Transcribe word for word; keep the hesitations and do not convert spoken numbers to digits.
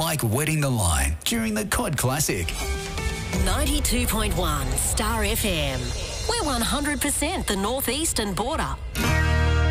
like wetting the line during the Cod Classic. ninety-two point one Star F M. We're one hundred percent the northeastern border.